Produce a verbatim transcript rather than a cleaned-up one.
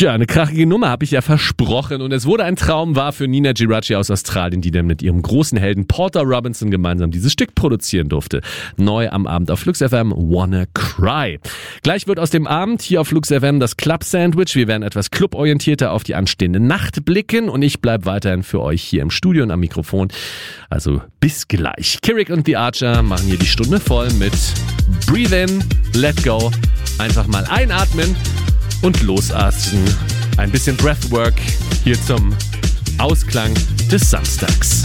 Tja, eine krachige Nummer habe ich ja versprochen und es wurde ein Traum wahr für Nina Giraci aus Australien, die dann mit ihrem großen Helden Porter Robinson gemeinsam dieses Stück produzieren durfte. Neu am Abend auf Flux F M, Wanna Cry. Gleich wird aus dem Abend hier auf Flux F M das Club Sandwich. Wir werden etwas cluborientierter auf die anstehende Nacht blicken und ich bleibe weiterhin für euch hier im Studio und am Mikrofon. Also bis gleich. Kirik und The Archer machen hier die Stunde voll mit Breathe In, Let Go. Einfach mal einatmen und losatmen. Ein bisschen Breathwork hier zum Ausklang des Samstags.